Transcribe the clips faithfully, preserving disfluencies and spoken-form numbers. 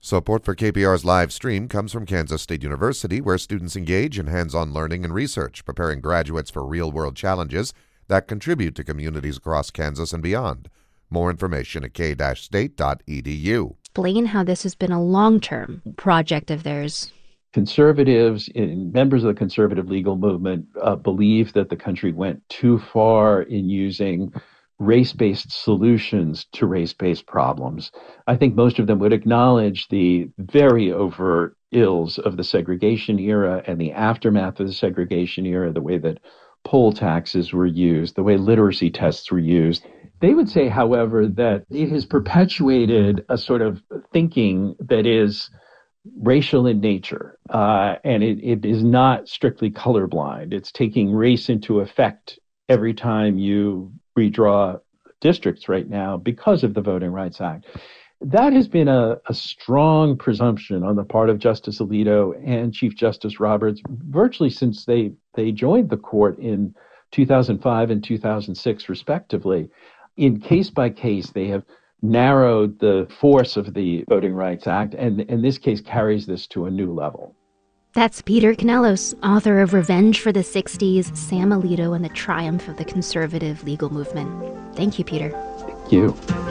Support for K P R's live stream comes from Kansas State University, where students engage in hands-on learning and research, preparing graduates for real-world challenges that contribute to communities across Kansas and beyond. More information at k state dot e d u. Explain how this has been a long-term project of theirs. Conservatives, members of the conservative legal movement, uh, believe that the country went too far in using race-based solutions to race-based problems. I think most of them would acknowledge the very overt ills of the segregation era and the aftermath of the segregation era, the way that poll taxes were used, the way literacy tests were used. They would say, however, that it has perpetuated a sort of thinking that is racial in nature, uh, and it, it is not strictly colorblind. It's taking race into effect every time you redraw districts right now because of the Voting Rights Act. That has been a, a strong presumption on the part of Justice Alito and Chief Justice Roberts virtually since they, they joined the court in two thousand five and two thousand six, respectively. In case by case, they have narrowed the force of the Voting Rights Act, and in this case carries this to a new level. That's Peter Canellos, author of Revenge for the sixties, Sam Alito and the Triumph of the Conservative Legal Movement. Thank you, Peter. Thank you.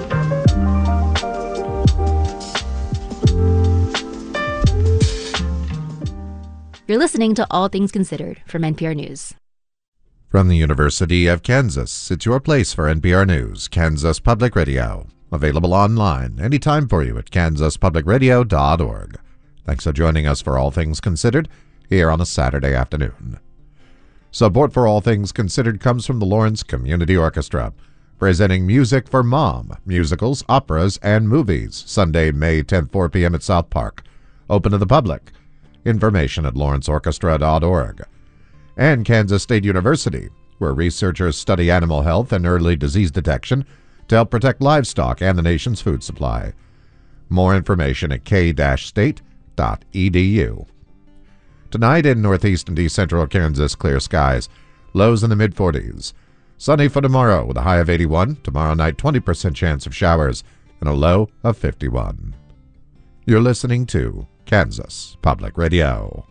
You're listening to All Things Considered from N P R News. From the University of Kansas, it's your place for N P R News, Kansas Public Radio. Available online anytime for you at kansas public radio dot org. Thanks for joining us for All Things Considered here on a Saturday afternoon. Support for All Things Considered comes from the Lawrence Community Orchestra, presenting Music for Mom, musicals, operas, and movies, Sunday, May tenth, four p.m. at South Park. Open to the public. Information at lawrence orchestra dot org. And Kansas State University, where researchers study animal health and early disease detection to help protect livestock and the nation's food supply. More information at k state dot e d u. Tonight in northeast and east central Kansas, clear skies. Lows in the mid forties. Sunny for tomorrow with a high of eighty-one. Tomorrow night, twenty percent chance of showers and a low of fifty-one. You're listening to Kansas Public Radio.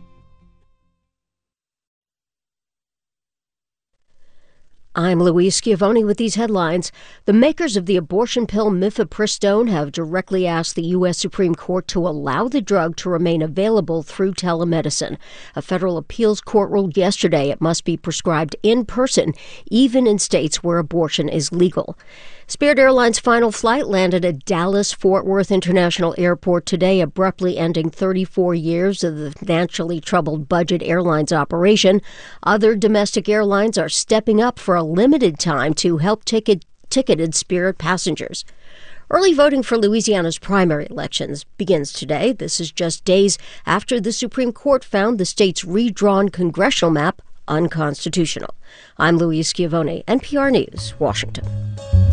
I'm Louise Schiavone with these headlines. The makers of the abortion pill mifepristone have directly asked the U S Supreme Court to allow the drug to remain available through telemedicine. A federal appeals court ruled yesterday it must be prescribed in person, even in states where abortion is legal. Spirit Airlines' final flight landed at Dallas-Fort Worth International Airport today, abruptly ending thirty-four years of the financially troubled Budget Airlines operation. Other domestic airlines are stepping up for a limited time to help ticket, ticketed Spirit passengers. Early voting for Louisiana's primary elections begins today. This is just days after the Supreme Court found the state's redrawn congressional map unconstitutional. I'm Louise Schiavone, N P R News, Washington.